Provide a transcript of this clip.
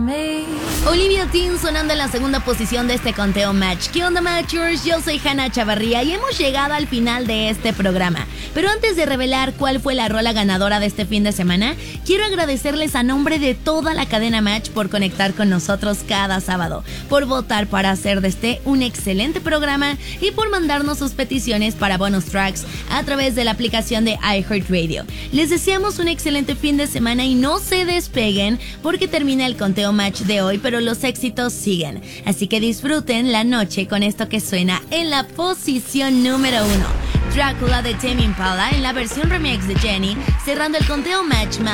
Olivia Dean sonando en la segunda posición de este conteo match. ¿Qué onda, Matchers? Yo soy Hannah Chavarría y hemos llegado al final de este programa. Pero antes de revelar cuál fue la rola ganadora de este fin de semana, quiero agradecerles a nombre de toda la cadena Match por conectar con nosotros cada sábado, por votar para hacer de este un excelente programa y por mandarnos sus peticiones para bonus tracks a través de la aplicación de iHeartRadio. Les deseamos un excelente fin de semana y no se despeguen porque termina el conteo match de hoy, pero los éxitos siguen. Así que disfruten la noche con esto que suena en la posición número 1. Drácula de Tame Impala en la versión remix de Jenny, cerrando el conteo match más